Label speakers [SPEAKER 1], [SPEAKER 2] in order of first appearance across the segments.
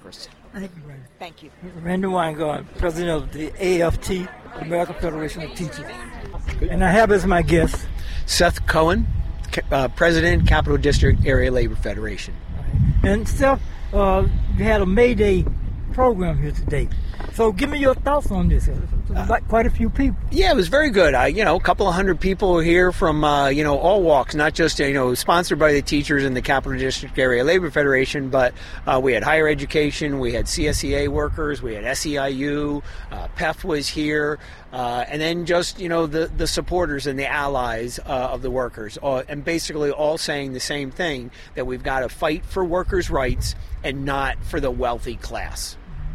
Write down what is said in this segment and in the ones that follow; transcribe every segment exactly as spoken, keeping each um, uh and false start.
[SPEAKER 1] first.
[SPEAKER 2] Thank you, Randy.
[SPEAKER 1] Thank you.
[SPEAKER 2] Randy Weingart, president of the A F T, American Federation of Teachers. And I have as my guest
[SPEAKER 3] Seth Cohen, uh, president, Capital District Area Labor Federation.
[SPEAKER 2] And Seth, uh, you had a May Day program here today. So give me your thoughts on this. Like quite a few people.
[SPEAKER 3] Yeah, it was very good. I, you know, a couple of hundred people here from, uh, you know, all walks, not just, you know, sponsored by the teachers and the Capital District Area Labor Federation, but uh, we had higher education, we had C S E A workers, we had S E I U, uh, P E F was here, uh, and then just, you know, the, the supporters and the allies uh, of the workers, uh, and basically all saying the same thing, that we've got to fight for workers' rights and not for the wealthy class.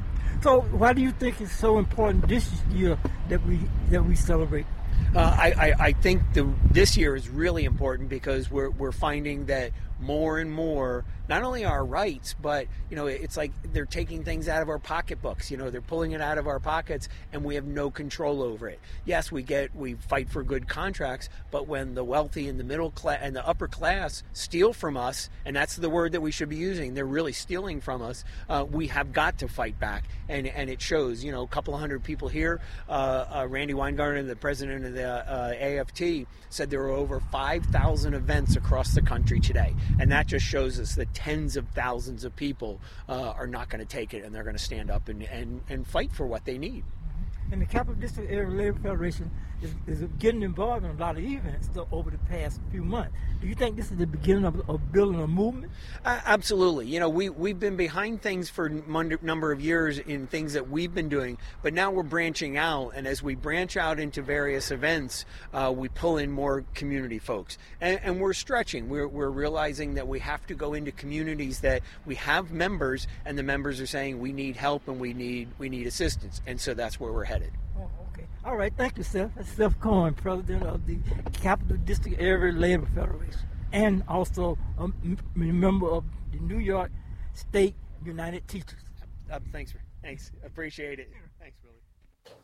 [SPEAKER 2] So why do you think it's so important this year that we that we celebrate?
[SPEAKER 3] Uh, I, I, I think the, this year is really important because we're we're finding that more and more, not only our rights, but, you know, it's like they're taking things out of our pocketbooks. You know, they're pulling it out of our pockets, and we have no control over it. Yes, we get we fight for good contracts, but when the wealthy and the middle class and the upper class steal from us, and that's the word that we should be using, they're really stealing from us. Uh, we have got to fight back, and and it shows. You know, a couple of hundred people here. Uh, uh, Randy Weingarten, the president of the uh, A F T, said there were over five thousand events across the country today. And that just shows us that tens of thousands of people uh, are not going to take it, and they're going to stand up and, and, and fight for what they need.
[SPEAKER 2] And the Capital District Area Labor Federation is, is getting involved in a lot of events over the past few months. Do you think this is the beginning of, of building a movement?
[SPEAKER 3] Uh, absolutely. You know, we, we've been behind things for a number of years in things that we've been doing, but now we're branching out. And as we branch out into various events, uh, we pull in more community folks. And, and we're stretching. We're, we're realizing that we have to go into communities that we have members, and the members are saying we need help and we need we need assistance. And so that's where we're headed.
[SPEAKER 2] Oh, okay. All right. Thank you, Seth. That's Seth Cohen, president of the Capital District Area Labor Federation, and also a member of the New York State United Teachers.
[SPEAKER 3] Uh, thanks. Thanks. Appreciate it. Thanks, Billy.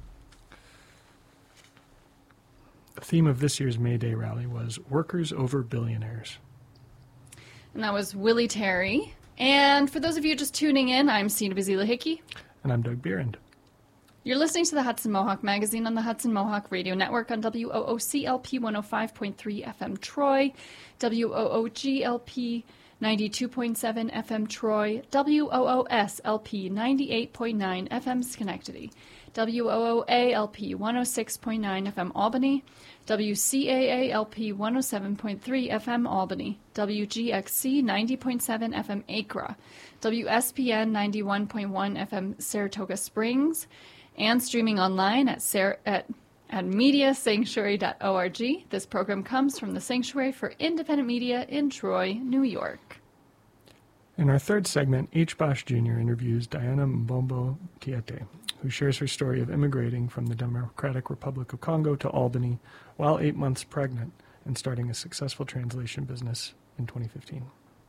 [SPEAKER 4] The theme of this year's May Day rally was Workers Over Billionaires.
[SPEAKER 5] And that was Willie Terry. And for those of you just tuning in, I'm Sina Bazila Hickey.
[SPEAKER 4] And I'm Doug Beerand.
[SPEAKER 5] You're listening to the Hudson Mohawk Magazine on the Hudson Mohawk Radio Network on W O O C L P one oh five point three F M Troy, W O O G L P ninety-two point seven F M Troy, W O O S L P ninety-eight point nine F M Schenectady, W O O A L P one oh six point nine F M Albany, W C A A L P one oh seven point three F M Albany, W G X C ninety point seven F M Acra, W S P N ninety-one point one F M Saratoga Springs, and streaming online at Sar- at, at media sanctuary dot org. This program comes from the Sanctuary for Independent Media in Troy, New York.
[SPEAKER 4] In our third segment, H. Bosch Junior interviews Diana Mbombo Kiete, who shares her story of immigrating from the Democratic Republic of Congo to Albany while eight months pregnant and starting a successful translation business in twenty fifteen.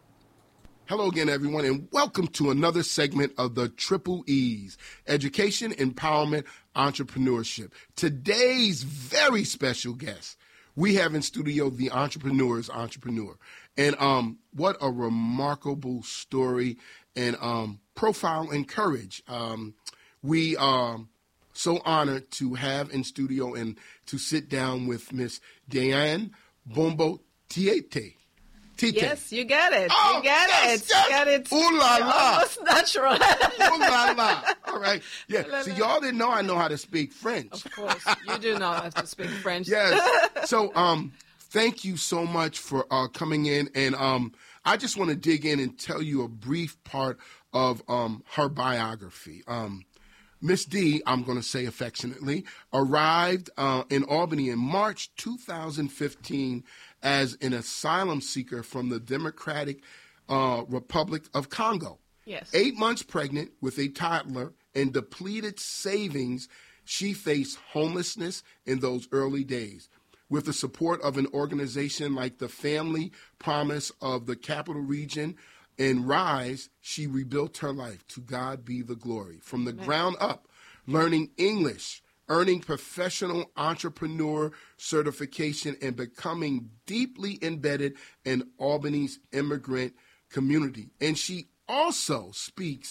[SPEAKER 6] Hello again, everyone, and welcome to another segment of the Triple E's, Education, Empowerment, Entrepreneurship. Today's very special guest, we have in studio the entrepreneur's entrepreneur. And um, what a remarkable story and um, profile and courage. Um, we are so honored to have in studio and to sit down with Miss Diana Mbombo Kiete. Tite.
[SPEAKER 1] Yes, you get it.
[SPEAKER 6] Oh,
[SPEAKER 1] you get
[SPEAKER 6] yes,
[SPEAKER 1] it.
[SPEAKER 6] yes.
[SPEAKER 1] You get it.
[SPEAKER 6] Ooh la la.
[SPEAKER 1] Almost natural.
[SPEAKER 6] Ooh la la. All right. Yeah. So y'all didn't know I know how to speak French.
[SPEAKER 1] Of course. You do know how to speak French.
[SPEAKER 6] Yes. So um, thank you so much for uh, coming in. And um, I just want to dig in and tell you a brief part of um, her biography. Um, Miss D, I'm going to say affectionately, arrived uh, in Albany in March two thousand fifteen as an asylum seeker from the Democratic uh, Republic of Congo.
[SPEAKER 1] Yes.
[SPEAKER 6] Eight months pregnant with a toddler and depleted savings, she faced homelessness in those early days. With the support of an organization like the Family Promise of the Capital Region and RISE, she rebuilt her life. To God be the glory. From the ground up, learning English, earning professional entrepreneur certification, and becoming deeply embedded in Albany's immigrant community. And she also speaks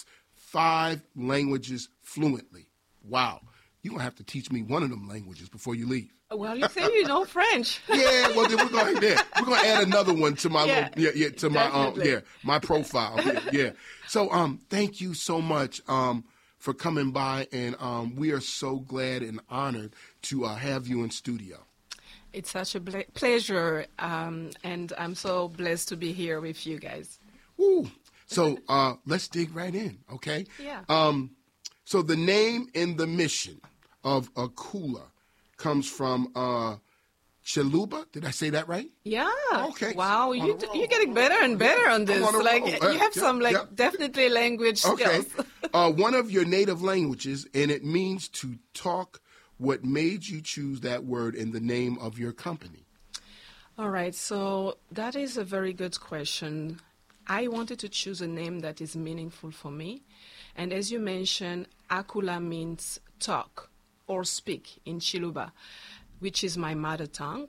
[SPEAKER 6] five languages fluently. Wow. You're going to have to teach me one of them languages before you leave.
[SPEAKER 1] Well, you say you know French.
[SPEAKER 6] Yeah, well, then we're going to yeah, we're going to add another one to my
[SPEAKER 1] Yeah,
[SPEAKER 6] little, yeah, yeah, to my um,
[SPEAKER 1] definitely.
[SPEAKER 6] yeah, my profile. Yeah, yeah. So, um, thank you so much um for coming by, and um, we are so glad and honored to uh, have you in studio.
[SPEAKER 1] It's such a ble- pleasure, um, and I'm so blessed to be here with you guys.
[SPEAKER 6] Woo. So, uh, let's dig right in, okay?
[SPEAKER 1] Yeah.
[SPEAKER 6] Um, so the name and the mission of Akula comes from uh, Chiluba. Did I say that right?
[SPEAKER 1] Yeah.
[SPEAKER 6] Okay.
[SPEAKER 1] Wow,
[SPEAKER 6] On
[SPEAKER 1] you
[SPEAKER 6] a
[SPEAKER 1] d-
[SPEAKER 6] roll.
[SPEAKER 1] you're getting better and better on this.
[SPEAKER 6] on a
[SPEAKER 1] Like
[SPEAKER 6] roll.
[SPEAKER 1] you have
[SPEAKER 6] Yeah,
[SPEAKER 1] some like
[SPEAKER 6] yeah.
[SPEAKER 1] definitely language
[SPEAKER 6] Okay.
[SPEAKER 1] skills.
[SPEAKER 6] uh, one of your native languages, and it means to talk. What made you choose that word in the name of your company?
[SPEAKER 1] All right, so that is a very good question. I wanted to choose a name that is meaningful for me. And as you mentioned, Akula means talk or speak in Chiluba, which is my mother tongue.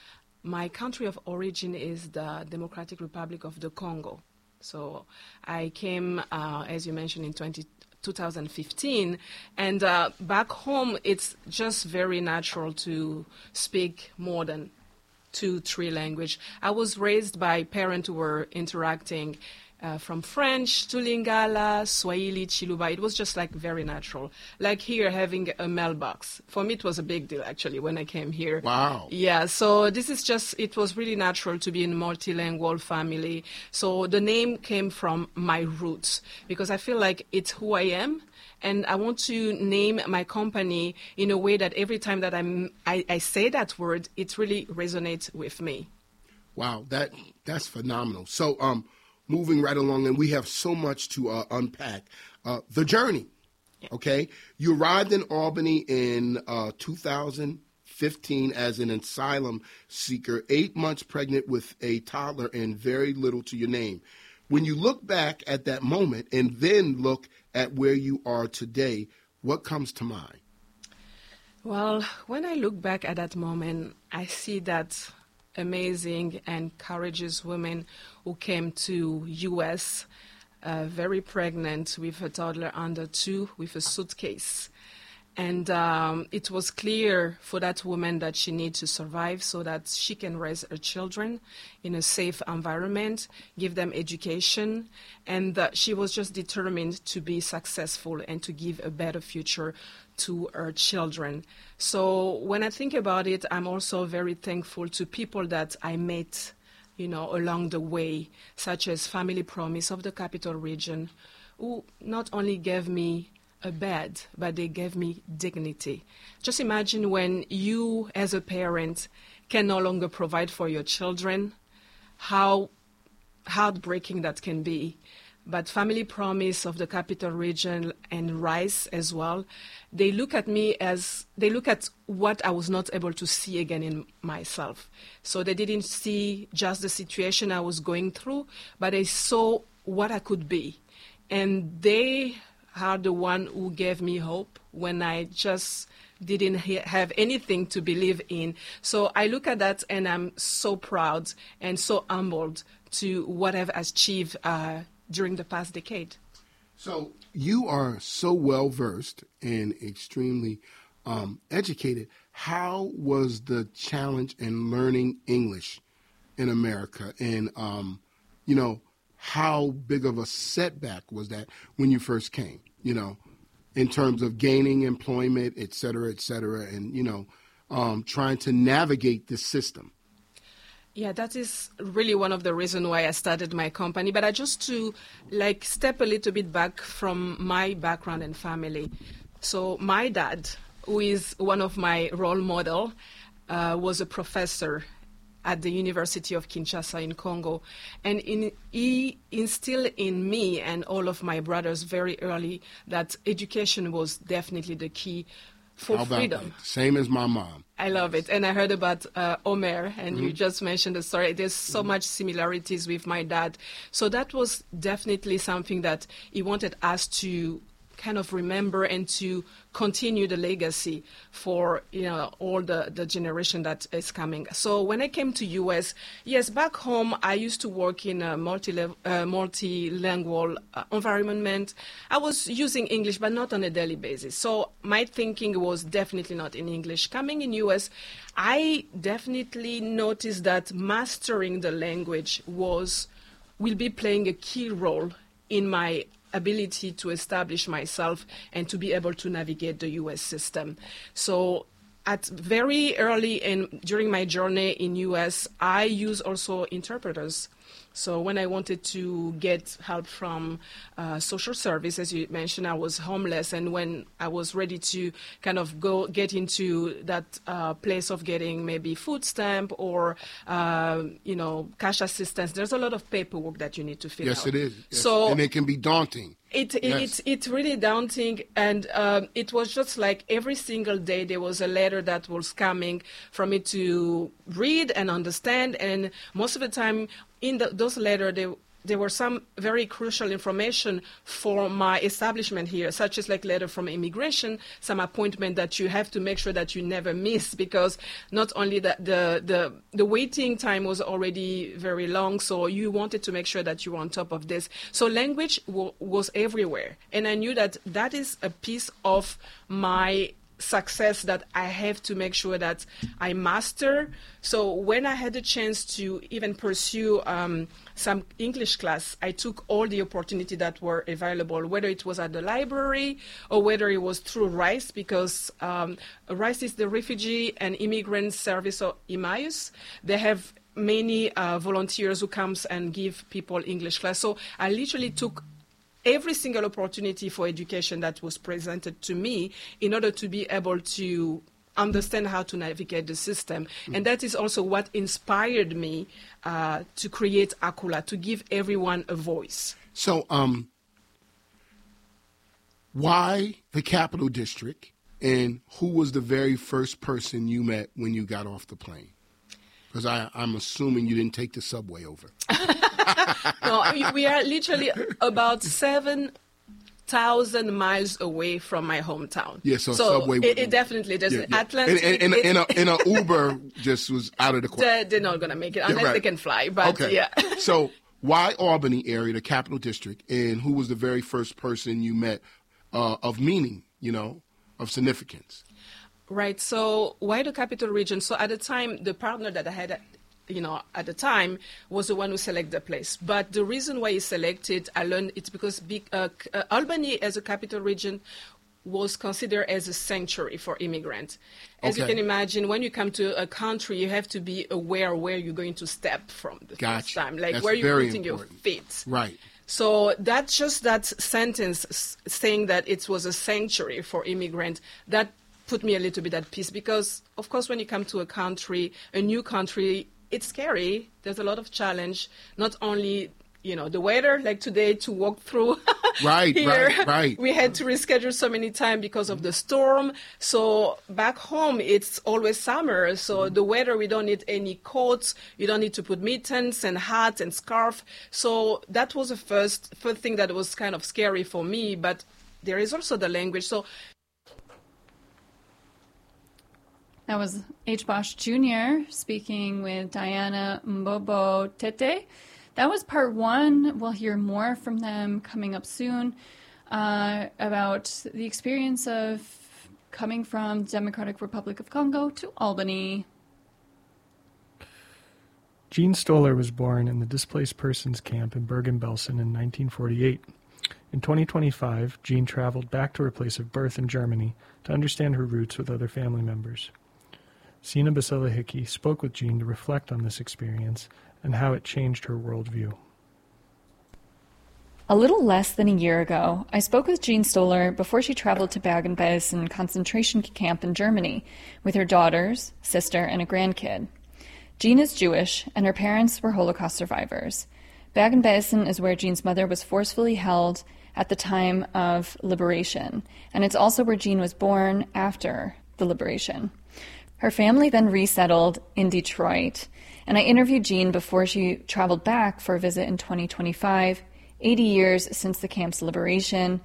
[SPEAKER 1] My country of origin is the Democratic Republic of the Congo. So I came, uh, as you mentioned, in twenty twenty fifteen, and uh, back home it's just very natural to speak more than two, three language. I was raised by parents who were interacting uh, from French to Lingala, Swahili, Chiluba. It was just like very natural. Like here having a mailbox. For me it was a big deal actually when I came here.
[SPEAKER 6] Wow.
[SPEAKER 1] Yeah, so this is just, it was really natural to be in a multilingual family. So the name came from my roots because I feel like it's who I am. And I want to name my company in a way that every time that I'm, I, I say that word, it really resonates with me.
[SPEAKER 6] Wow, that that's phenomenal. So, um, moving right along, and we have so much to uh, unpack. Uh, the journey, okay? You arrived in Albany in uh, two thousand fifteen as an asylum seeker, eight months pregnant with a toddler and very little to your name. When you look back at that moment and then look at where you are today, what comes to mind?
[SPEAKER 1] Well, when I look back at that moment, I see that amazing and courageous women who came to U S uh, very pregnant with a toddler under two with a suitcase. And um, it was clear for that woman that she needs to survive so that she can raise her children in a safe environment, give them education, and that she was just determined to be successful and to give a better future to her children. So when I think about it, I'm also very thankful to people that I met, you know, along the way, such as Family Promise of the Capital Region, who not only gave me a bed, but they gave me dignity. Just imagine when you, as a parent, can no longer provide for your children, how heartbreaking that can be. But Family Promise of the Capital Region and RISE as well, they look at me as, they look at what I was not able to see again in myself. So they didn't see just the situation I was going through, but they saw what I could be. And they are the one who gave me hope when I just didn't ha- have anything to believe in. So I look at that and I'm so proud and so humbled to what I've achieved uh, during the past decade.
[SPEAKER 6] So you are so well versed and extremely um, educated. How was the challenge in learning English in America? And, um, you know, how big of a setback was that when you first came, you know, in terms of gaining employment, et cetera, et cetera, and, you know, um, trying to navigate the system?
[SPEAKER 1] Yeah, that is really one of the reasons why I started my company. But I just to like step a little bit back from my background and family. So my dad, who is one of my role model, uh, was a professor at the University of Kinshasa in Congo. And in, he instilled in me and all of my brothers very early that education was definitely the key for
[SPEAKER 6] How about
[SPEAKER 1] freedom.
[SPEAKER 6] that? Same as my mom.
[SPEAKER 1] I love it. And I heard about uh, Omer, and
[SPEAKER 6] Mm-hmm.
[SPEAKER 1] you just mentioned the story. There's so mm-hmm. much similarities with my dad. So that was definitely something that he wanted us to kind of remember and to continue the legacy for, you know, all the, the generation that is coming. So when I came to U S, yes, back home, I used to work in a multi uh, multilingual uh, environment. I was using English, but not on a daily basis. So my thinking was definitely not in English. Coming in U S, I definitely noticed that mastering the language was will be playing a key role in my ability to establish myself and to be able to navigate the U S system. So at very early in during my journey in U S, I use also interpreters. So when I wanted to get help from uh, social service, as you mentioned, I was homeless, and when I was ready to kind of go get into that uh, place of getting maybe food stamp or uh, you know cash assistance, there's a lot of paperwork that you need to fill
[SPEAKER 6] yes,
[SPEAKER 1] out.
[SPEAKER 6] Yes, it is. Yes.
[SPEAKER 1] So
[SPEAKER 6] and it can be daunting.
[SPEAKER 1] It, it
[SPEAKER 6] yes.
[SPEAKER 1] it's it's really daunting, and um, it was just like every single day there was a letter that was coming for me to read and understand, and most of the time in the, those letters there, there were some very crucial information for my establishment here, such as like letter from immigration, some appointment that you have to make sure that you never miss, because not only that the the the waiting time was already very long, so you wanted to make sure that you were on top of this. So language w- was everywhere, and I knew that that is a piece of my success that I have to make sure that I master. So when I had the chance to even pursue um, some English class, I took all the opportunity that were available, whether it was at the library or whether it was through RICE, because um, RICE is the Refugee and Immigrant Service, or Emmaus. They have many uh, volunteers who comes and give people English class. So I literally took every single opportunity for education that was presented to me in order to be able to understand how to navigate the system. Mm. And that is also what inspired me uh, to create ACULA, to give everyone a voice.
[SPEAKER 6] So um, why the Capital District, and who was the very first person you met when you got off the plane? Because I'm assuming you didn't take the subway over.
[SPEAKER 1] No, we are literally about seven thousand miles away from my hometown.
[SPEAKER 6] Yeah, so,
[SPEAKER 1] so
[SPEAKER 6] subway.
[SPEAKER 1] It, it definitely doesn't.
[SPEAKER 6] Yeah, yeah.
[SPEAKER 1] Atlantic.
[SPEAKER 6] And, and, and, and, a, and a Uber just was out of the question.
[SPEAKER 1] They're, they're not going to make it unless
[SPEAKER 6] yeah, right.
[SPEAKER 1] they can fly. But
[SPEAKER 6] okay.
[SPEAKER 1] yeah.
[SPEAKER 6] So why Albany area, the Capital District, and who was the very first person you met uh, of meaning, you know, of significance?
[SPEAKER 1] Right. So why the Capital Region? So at the time, the partner that I had, you know, at the time was the one who selected the place. But the reason why he selected, I learned it's because big, uh, uh, Albany as a capital region was considered as a sanctuary for immigrants. As okay. you can imagine, when you come to a country, you have to be aware where you're going to step from the
[SPEAKER 6] gotcha.
[SPEAKER 1] first time, like
[SPEAKER 6] That's
[SPEAKER 1] where you're putting
[SPEAKER 6] important.
[SPEAKER 1] your feet.
[SPEAKER 6] Right.
[SPEAKER 1] So that's just that sentence saying that it was a sanctuary for immigrants, that put me a little bit at peace, because, of course, when you come to a country, a new country, it's scary. There's a lot of challenge, not only, you know, the weather, like today, to walk through.
[SPEAKER 6] Right,
[SPEAKER 1] here.
[SPEAKER 6] right, right.
[SPEAKER 1] We had to reschedule so many times because of the storm. So back home, it's always summer. So the weather, we don't need any coats. You don't need to put mittens and hats and scarf. So that was the first, first thing that was kind of scary for me. But there is also the language. So
[SPEAKER 5] that was H. Bosch Junior speaking with Diana Mbobo Tete. That was part one. We'll hear more from them coming up soon uh, about the experience of coming from Democratic Republic of Congo to Albany.
[SPEAKER 4] Jean Stoller was born in the displaced persons camp in Bergen-Belsen in nineteen forty-eight. In twenty twenty-five, Jean traveled back to her place of birth in Germany to understand her roots with other family members. Sina Basila Hickey spoke with Jean to reflect on this experience and how it changed her worldview.
[SPEAKER 5] A little less than a year ago, I spoke with Jean Stoller before she traveled to Bergen-Belsen concentration camp in Germany with her daughters, sister, and a grandkid. Jean is Jewish, and her parents were Holocaust survivors. Bergen-Belsen is where Jean's mother was forcefully held at the time of liberation, and it's also where Jean was born after the liberation. Her family then resettled in Detroit, and I interviewed Jean before she traveled back for a visit in twenty twenty-five, eighty years since the camp's liberation,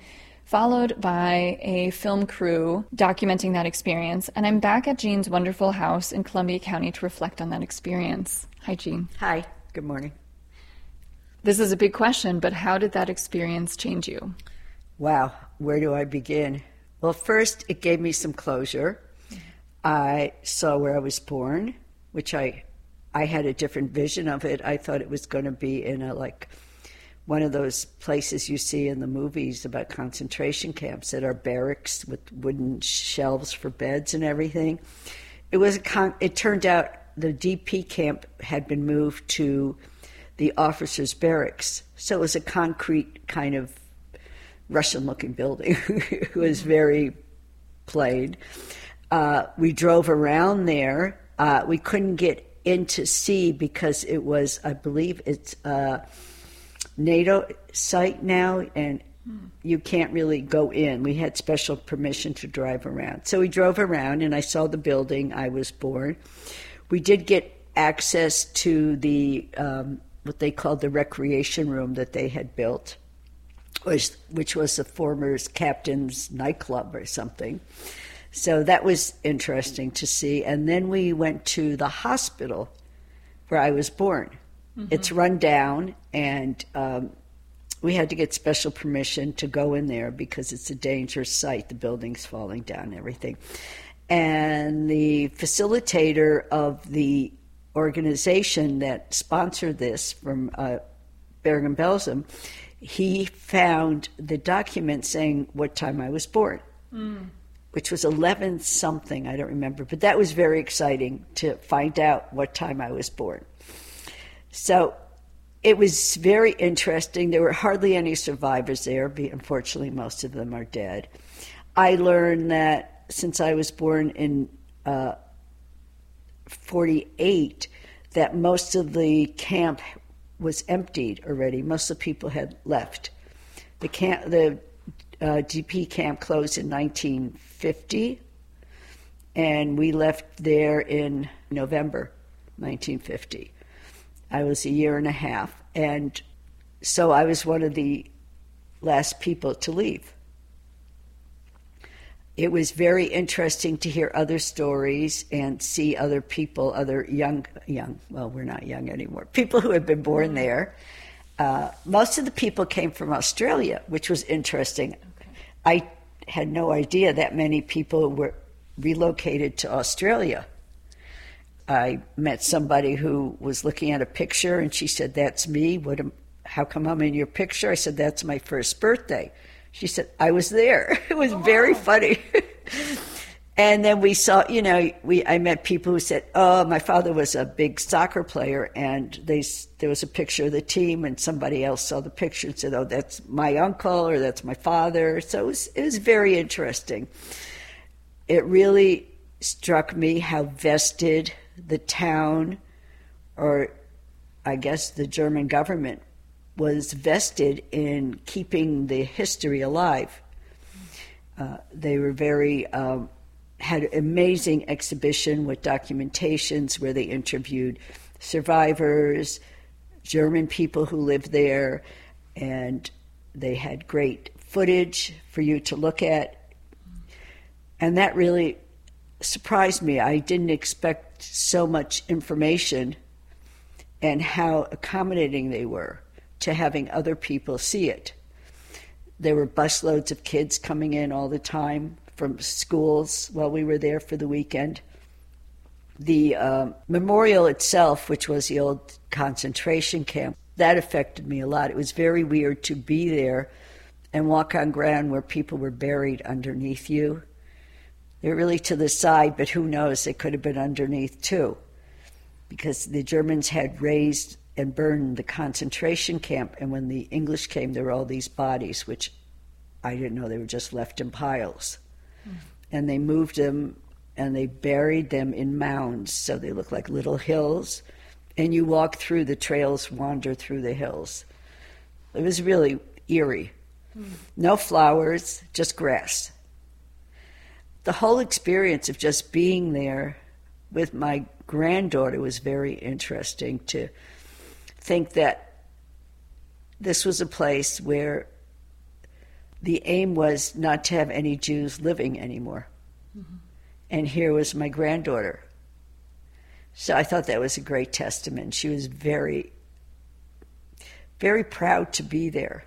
[SPEAKER 5] followed by a film crew documenting that experience. And I'm back at Jean's wonderful house in Columbia County to reflect on that experience. Hi, Jean.
[SPEAKER 7] Hi. Good morning.
[SPEAKER 5] This is a big question, but how did that experience change you?
[SPEAKER 7] Wow. Where do I begin? Well, first, it gave me some closure. I saw where I was born, which I I had a different vision of it. I thought it was going to be in a, like, one of those places you see in the movies about concentration camps that are barracks with wooden shelves for beds and everything. It was a con- it turned out the D P camp had been moved to the officers' barracks, so it was a concrete kind of Russian-looking building. It was very plain. Uh, we drove around there. Uh, we couldn't get in to see because it was, I believe, it's a NATO site now, and you can't really go in. We had special permission to drive around. So we drove around, and I saw the building I was born. We did get access to the um, what they called the recreation room that they had built, which, which was the former captain's nightclub or something. So that was interesting to see. And then we went to the hospital where I was born. Mm-hmm. It's run down, and um, we had to get special permission to go in there because it's a dangerous site. The building's falling down and everything. And the facilitator of the organization that sponsored this from uh, Bergen-Belsen, he found the document saying what time I was born, mm. which was eleven something, I don't remember. But that was very exciting to find out what time I was born. So it was very interesting. There were hardly any survivors there. Unfortunately, most of them are dead. I learned that since I was born in uh, forty-eight, that most of the camp was emptied already. Most of the people had left. The camp, the uh, D P camp closed in nineteen fifty, and we left there in November nineteen fifty. I was a year and a half, and so I was one of the last people to leave. It was very interesting to hear other stories and see other people, other young, young, well, we're not young anymore, people who had been born there. Uh, most of the people came from Australia, which was interesting. Okay. I had no idea that many people were relocated to Australia. I met somebody who was looking at a picture, and she said, "That's me. What am, how come I'm in your picture?" I said, "That's my first birthday." She said, "I was there." It was oh, very wow. funny. And then we saw, you know, we I met people who said, "Oh, my father was a big soccer player," and they there was a picture of the team, and somebody else saw the picture and said, "Oh, that's my uncle," or "That's my father." So it was, it was very interesting. It really struck me how vested the town, or I guess the German government, was vested in keeping the history alive. Uh, they were very, um, had an amazing exhibition with documentations where they interviewed survivors, German people who lived there, and they had great footage for you to look at. And that really surprised me. I didn't expect so much information and how accommodating they were to having other people see it. There were busloads of kids coming in all the time from schools while we were there for the weekend. The uh, memorial itself, which was the old concentration camp, that affected me a lot. It was very weird to be there and walk on ground where people were buried underneath you. They were really to the side, but who knows, they could have been underneath too, because the Germans had raised and burned the concentration camp, and when the English came, there were all these bodies, which I didn't know, they were just left in piles. Mm. And they moved them, and they buried them in mounds, so they look like little hills, and you walk through the trails, wander through the hills. It was really eerie. Mm. No flowers, just grass. The whole experience of just being there with my granddaughter was very interesting, to think that this was a place where the aim was not to have any Jews living anymore. Mm-hmm. And here was my granddaughter. So I thought that was a great testament. She was very, very proud to be there.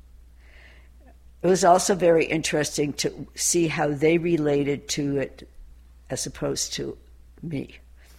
[SPEAKER 7] It was also very interesting to see how they related to it as opposed to me.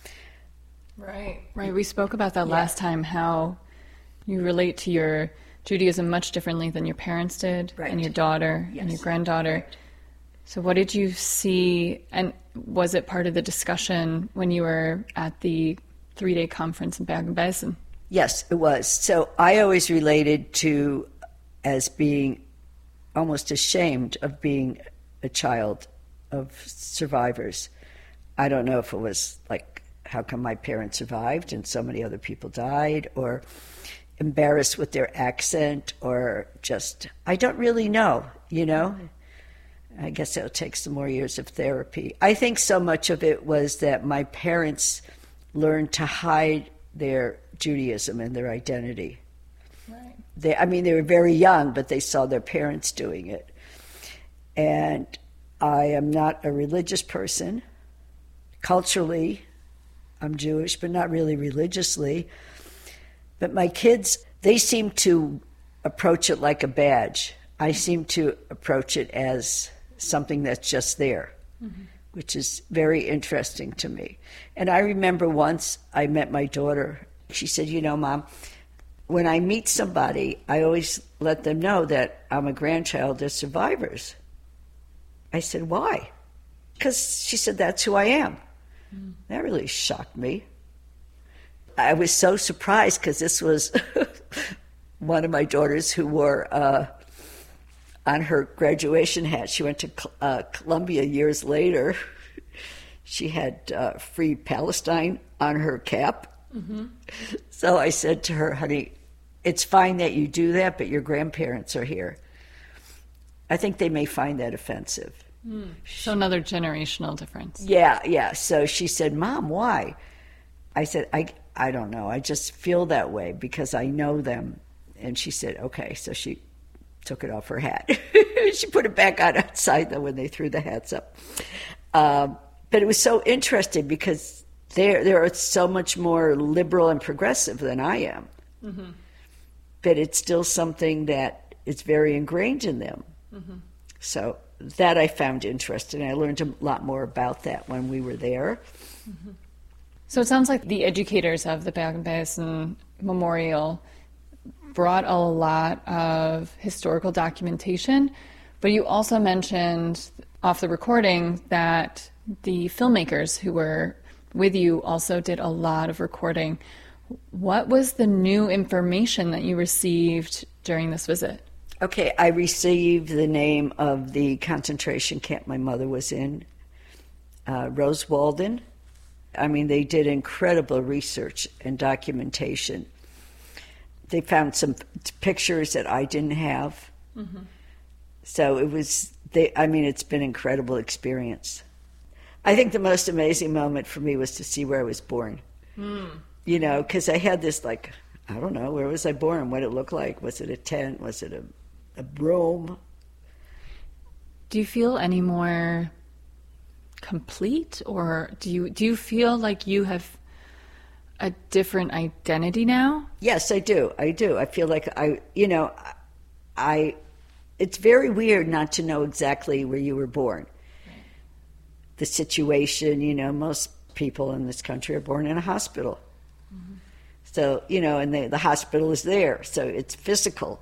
[SPEAKER 5] Right, right. We spoke about that yeah. last time, how you relate to your Judaism much differently than your parents did, right. and your daughter yes. and your granddaughter. Right. So what did you see, and was it part of the discussion when you were at the three-day conference in Bergen-Belsen?
[SPEAKER 7] Yes, it was. So I always related to as being almost ashamed of being a child of survivors. I don't know if it was like, how come my parents survived and so many other people died, or embarrassed with their accent, or just, I don't really know, you know? I guess it'll take some more years of therapy. I think so much of it was that my parents learned to hide their Judaism and their identity. Right. They, I mean, they were very young, but they saw their parents doing it. And I am not a religious person. Culturally, I'm Jewish, but not really religiously. But my kids, they seem to approach it like a badge. I seem to approach it as something that's just there, mm-hmm. which is very interesting to me. And I remember once I met my daughter. She said, you know, Mom, when I meet somebody, I always let them know that I'm a grandchild of survivors. I said, why? Because she said, that's who I am. Mm. That really shocked me. I was so surprised because this was one of my daughters who wore uh, on her graduation hat. She went to uh, Columbia years later. She had uh, Free Palestine on her cap. Mm-hmm. So I said to her, honey, it's fine that you do that, but your grandparents are here. I think they may find that offensive.
[SPEAKER 5] Mm. So another generational difference.
[SPEAKER 7] Yeah, yeah. So she said, Mom, why? I said, I, I don't know. I just feel that way because I know them. And she said, okay. So she took it off her hat. She put it back on outside, though, when they threw the hats up. Um, but it was so interesting because they're, they're so much more liberal and progressive than I am. Mm-hmm. But it's still something that is very ingrained in them. Mm-hmm. So that I found interesting. I learned a lot more about that when we were there.
[SPEAKER 5] Mm-hmm. So it sounds like the educators of the Bergen-Belsen Memorial brought a lot of historical documentation, but you also mentioned off the recording that the filmmakers who were with you also did a lot of recording. What was the new information that you received during this visit?
[SPEAKER 7] Okay, I received the name of the concentration camp my mother was in, uh, Roswalden. I mean, they did incredible research and documentation. They found some pictures that I didn't have. Mm-hmm. So it was, they, I mean, it's been an incredible experience. I think the most amazing moment for me was to see where I was born. Mm. You know, because I had this, like, I don't know, where was I born? What it looked like? Was it a tent? Was it a, a room?
[SPEAKER 5] Do you feel any more complete, or do you do you feel like you have a different identity now?
[SPEAKER 7] Yes, I do. I do. I feel like I, you know, I. It's very weird not to know exactly where you were born. Right. The situation, you know, most people in this country are born in a hospital. Mm-hmm. So, you know, and the, the hospital is there, so it's physical.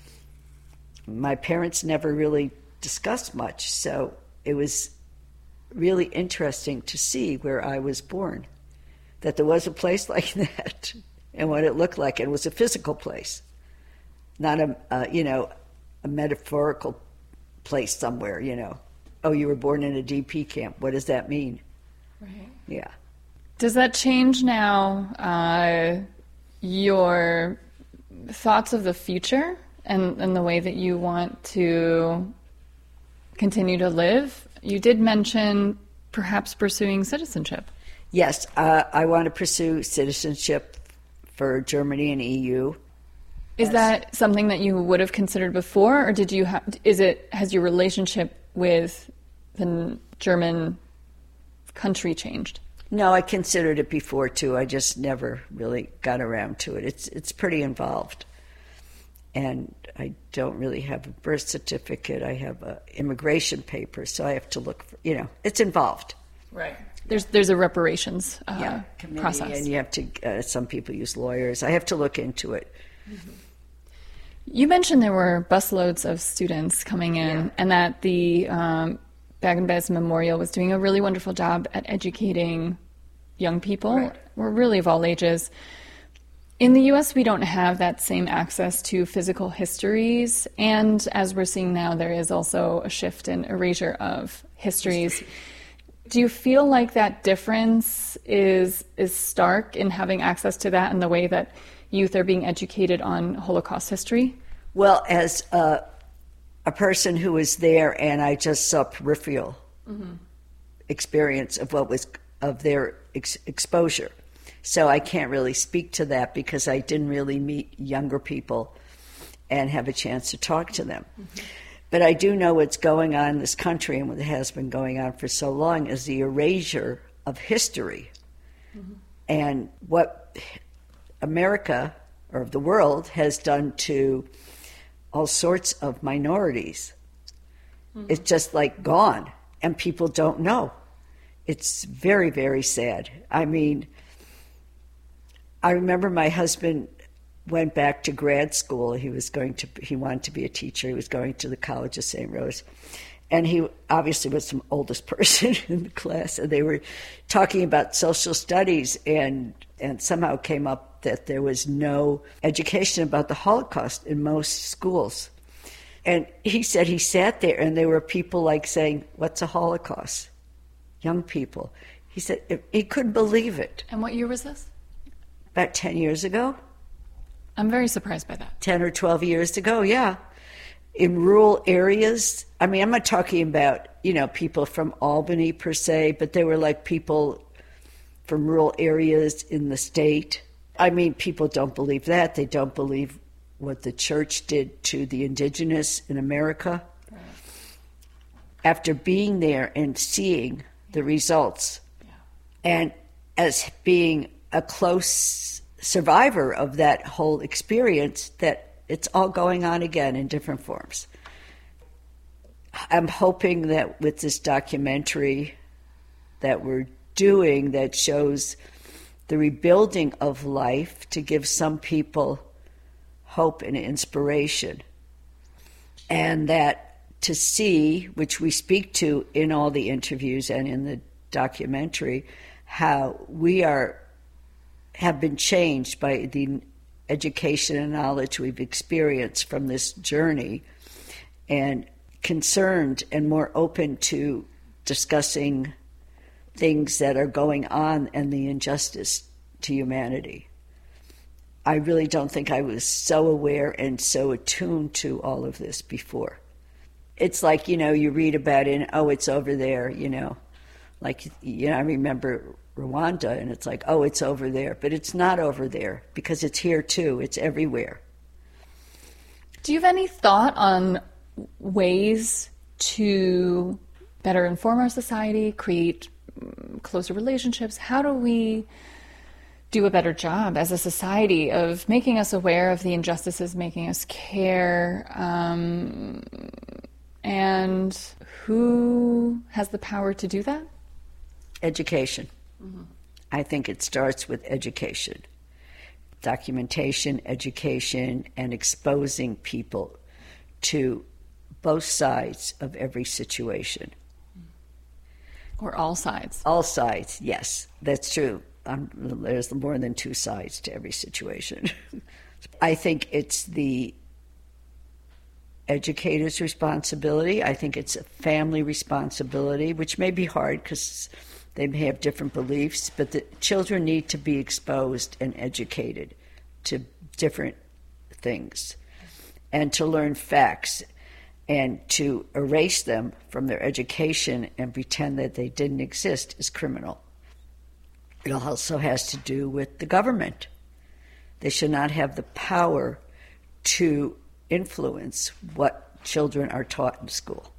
[SPEAKER 7] My parents never really discussed much, so it was really interesting to see where I was born, that there was a place like that and what it looked like. It was a physical place, not a, uh, you know, a metaphorical place somewhere, you know. Oh, you were born in a D P camp. What does that mean?
[SPEAKER 5] Right.
[SPEAKER 7] Yeah.
[SPEAKER 5] Does that change now uh, your thoughts of the future and, and the way that you want to continue to live? You did mention perhaps pursuing citizenship.
[SPEAKER 7] Yes, uh, I want to pursue citizenship for Germany and E U.
[SPEAKER 5] Is that something that you would have considered before, or did you have, is it, has your relationship with the German country changed?
[SPEAKER 7] No, I considered it before too. I just never really got around to it. It's it's pretty involved. And I don't really have a birth certificate. I have a immigration paper, so I have to look for, you know, it's involved.
[SPEAKER 5] Right. There's there's a reparations uh,
[SPEAKER 7] yeah, committee,
[SPEAKER 5] process.
[SPEAKER 7] And you have to, uh, some people use lawyers. I have to look into it.
[SPEAKER 5] Mm-hmm. You mentioned there were busloads of students coming in, yeah. and that the um, Bergen-Belsen Memorial was doing a really wonderful job at educating young people, right. or really of all ages. In the U S, we don't have that same access to physical histories, and as we're seeing now, there is also a shift in erasure of histories. Do you feel like that difference is is stark in having access to that and the way that youth are being educated on Holocaust history?
[SPEAKER 7] Well, as a, a person who was there, and I just saw peripheral mm-hmm. experience of what was of their ex- exposure. So I can't really speak to that because I didn't really meet younger people and have a chance to talk to them. Mm-hmm. But I do know what's going on in this country, and what has been going on for so long, is the erasure of history. Mm-hmm. And what America, or the world, has done to all sorts of minorities. Mm-hmm. It's just like gone, and people don't know. It's very, very sad. I mean, I remember my husband went back to grad school. He was going to, he wanted to be a teacher. He was going to the College of Saint Rose. And he obviously was the oldest person in the class. And they were talking about social studies, and, and somehow came up that there was no education about the Holocaust in most schools. And he said he sat there, and there were people like saying, "What's a Holocaust?" Young people. He said he couldn't believe it.
[SPEAKER 5] And what year was this?
[SPEAKER 7] About ten years ago.
[SPEAKER 5] I'm very surprised by that.
[SPEAKER 7] ten or twelve years ago, yeah. In rural areas, I mean, I'm not talking about, you know, people from Albany per se, but they were like people from rural areas in the state. I mean, people don't believe that. They don't believe what the church did to the indigenous in America. Right. After being there and seeing the results, yeah. and as being a close survivor of that whole experience, that it's all going on again in different forms. I'm hoping that with this documentary that we're doing that shows the rebuilding of life, to give some people hope and inspiration, and that to see, which we speak to in all the interviews and in the documentary, how we are have been changed by the education and knowledge we've experienced from this journey, and concerned and more open to discussing things that are going on and the injustice to humanity. I really don't think I was so aware and so attuned to all of this before. It's like, you know, you read about it and, oh, it's over there, you know. Like, you know, I remember Rwanda, and it's like, oh, it's over there. But it's not over there, because it's here too. It's everywhere.
[SPEAKER 5] Do you have any thought on ways to better inform our society, create closer relationships? How do we do a better job as a society of making us aware of the injustices, making us care, um, and who has the power to do that?
[SPEAKER 7] Education. Mm-hmm. I think it starts with education. Documentation, education, and exposing people to both sides of every situation.
[SPEAKER 5] Or all sides.
[SPEAKER 7] All sides, yes, that's true. Um, there's more than two sides to every situation. I think it's the educator's responsibility. I think it's a family responsibility, which may be hard because they may have different beliefs, but the children need to be exposed and educated to different things and to learn facts, and to erase them from their education and pretend that they didn't exist is criminal. It also has to do with the government. They should not have the power to influence what children are taught in school.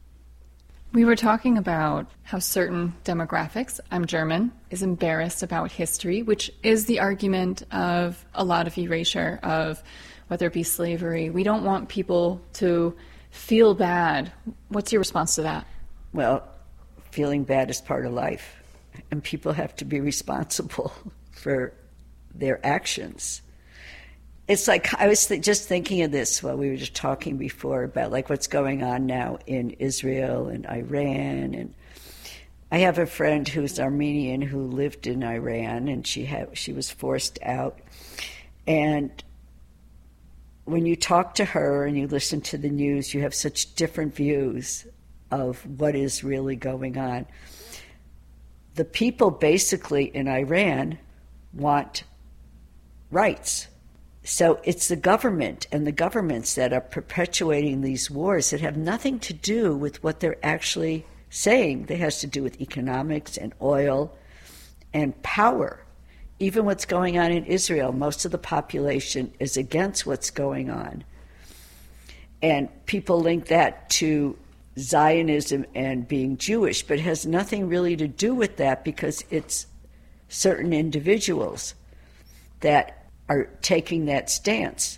[SPEAKER 5] We were talking about how certain demographics, I'm German, is embarrassed about history, which is the argument of a lot of erasure of whether it be slavery. We don't want people to feel bad. What's your response to that?
[SPEAKER 7] Well, feeling bad is part of life, and people have to be responsible for their actions. It's like, I was th- just thinking of this while we were just talking before about like what's going on now in Israel and Iran. And I have a friend who's Armenian who lived in Iran, and she had she was forced out. And when you talk to her and you listen to the news, you have such different views of what is really going on. The people basically in Iran want rights. So it's the government and the governments that are perpetuating these wars that have nothing to do with what they're actually saying. It has to do with economics and oil and power. Even what's going on in Israel, most of the population is against what's going on. And people link that to Zionism and being Jewish, but it has nothing really to do with that because it's certain individuals that are taking that stance.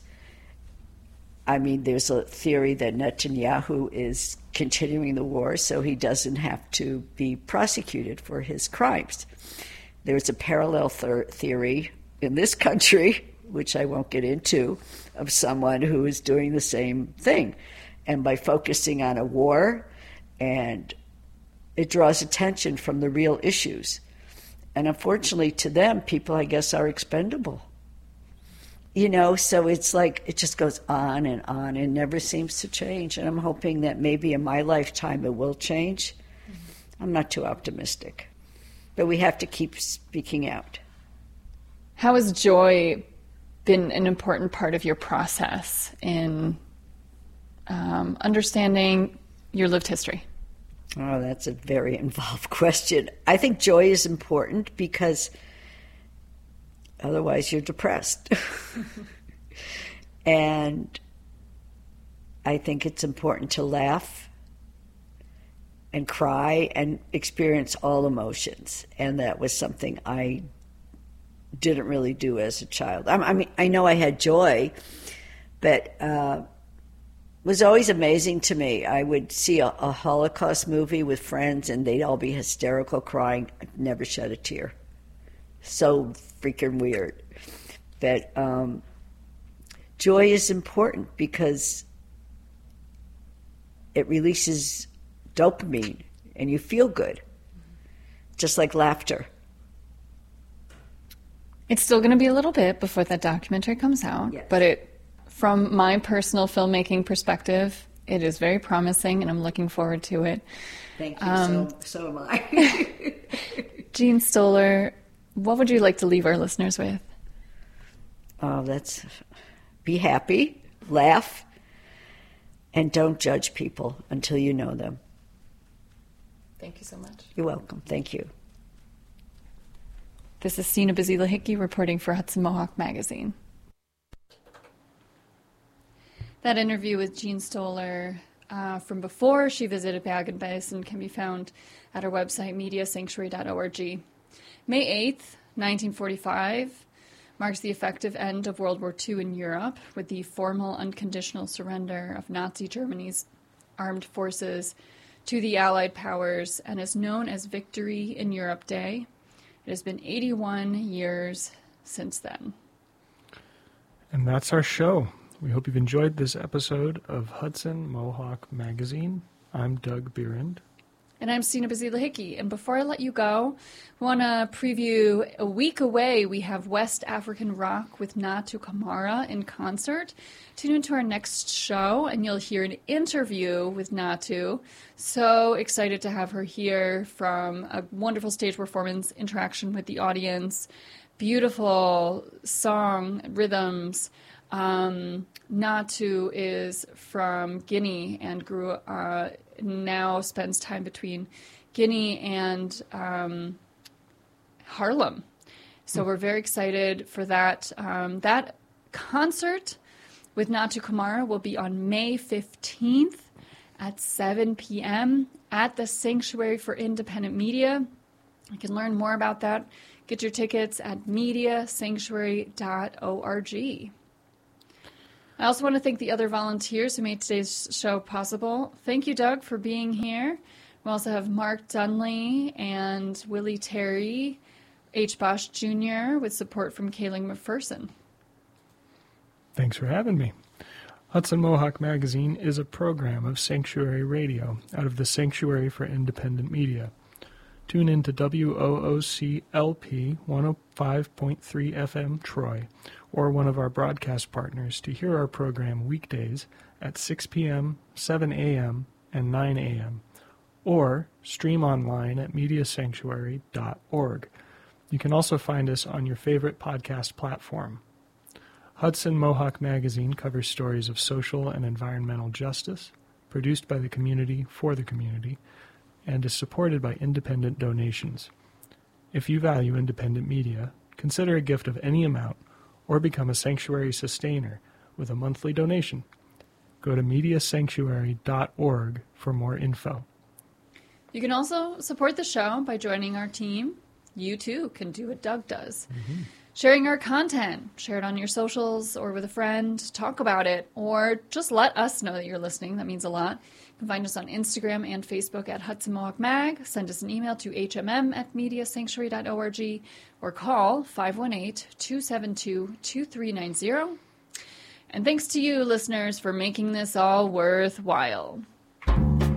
[SPEAKER 7] I mean, there's a theory that Netanyahu is continuing the war so he doesn't have to be prosecuted for his crimes. There's a parallel th- theory in this country, which I won't get into, of someone who is doing the same thing. And by focusing on a war, and it draws attention from the real issues. And unfortunately to them, people, I guess, are expendable. You know, so it's like it just goes on and on and never seems to change. And I'm hoping that maybe in my lifetime it will change. Mm-hmm. I'm not too optimistic. But we have to keep speaking out.
[SPEAKER 5] How has joy been an important part of your process in um, understanding your lived history?
[SPEAKER 7] Oh, that's a very involved question. I think joy is important because otherwise you're depressed. And I think it's important to laugh and cry and experience all emotions. And that was something I didn't really do as a child. I, I mean, I know I had joy, but uh, it was always amazing to me. I would see a, a Holocaust movie with friends and they'd all be hysterical crying. I'd never shed a tear. So freaking weird. But um, joy is important because it releases dopamine and you feel good, just like laughter.
[SPEAKER 5] It's still going to be a little bit before that documentary comes out,
[SPEAKER 7] yes.
[SPEAKER 5] But it, from my personal filmmaking perspective, it is very promising and I'm looking forward to it.
[SPEAKER 7] Thank you.
[SPEAKER 5] Um,
[SPEAKER 7] so, so am I.
[SPEAKER 5] Jean Stoller, what would you like to leave our listeners with?
[SPEAKER 7] Oh, that's be happy, laugh, and don't judge people until you know them.
[SPEAKER 5] Thank you so much.
[SPEAKER 7] You're welcome. Thank you.
[SPEAKER 5] This is Sina Bazila Hickey reporting for Hudson Mohawk Magazine. That interview with Jean Stoller uh, from before she visited Bergen-Belsen can be found at our website, media sanctuary dot org. May eighth, nineteen forty-five, marks the effective end of World War Two in Europe with the formal unconditional surrender of Nazi Germany's armed forces to the Allied powers and is known as Victory in Europe Day. It has been eighty-one years since then.
[SPEAKER 4] And that's our show. We hope you've enjoyed this episode of Hudson Mohawk Magazine. I'm Doug Bierend.
[SPEAKER 5] And I'm Sina Bazila Hickey. And before I let you go, I want to preview a week away. We have West African Rock with Natu Kamara in concert. Tune into our next show, and you'll hear an interview with Natu. So excited to have her here from a wonderful stage performance, interaction with the audience, beautiful song, rhythms. Um, Natu is from Guinea and grew uh, now spends time between Guinea and um, Harlem. So we're very excited for that. Um, that concert with Natu Kumara will be on May fifteenth at seven p.m. at the Sanctuary for Independent Media. You can learn more about that. Get your tickets at media sanctuary dot org. I also want to thank the other volunteers who made today's show possible. Thank you, Doug, for being here. We also have Mark Dunley and Willie Terry, H. Bosch Junior, with support from Kaling McPherson.
[SPEAKER 4] Thanks for having me. Hudson Mohawk Magazine is a program of Sanctuary Radio out of the Sanctuary for Independent Media. Tune in to W O O C L P one oh five point three F M Troy or one of our broadcast partners to hear our program weekdays at six p.m., seven a.m., and nine a.m., or stream online at media sanctuary dot org. You can also find us on your favorite podcast platform. Hudson Mohawk Magazine covers stories of social and environmental justice, produced by the community for the community, and is supported by independent donations. If you value independent media, consider a gift of any amount or become a Sanctuary sustainer with a monthly donation. Go to media sanctuary dot org for more info.
[SPEAKER 5] You can also support the show by joining our team. You too can do what Doug does. Mm-hmm. Sharing our content, share it on your socials or with a friend, talk about it, or just let us know that you're listening. That means a lot. You can find us on Instagram and Facebook at Hudson Mohawk Mag. Send us an email to h m m at media sanctuary dot org or call five one eight, two seven two, two three nine zero. And thanks to you, listeners, for making this all worthwhile.